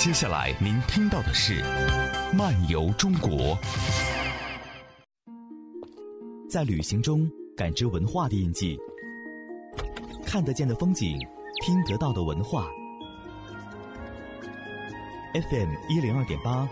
接下来您听到的是《漫游中国》。 在旅行中感知文化的印记，看得见的风景，听得到的文化。FM 102.8，